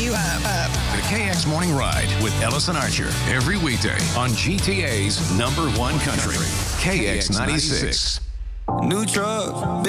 you up. The KX Morning Ride with Ellison Archer. Every weekday on GTA's #1 country. KX 96. New truck.